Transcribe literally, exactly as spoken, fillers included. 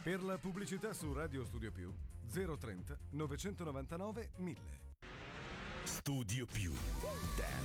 Per la pubblicità su Radio Studio Più zero trenta novecentonovantanove mille. Studio Più. Dance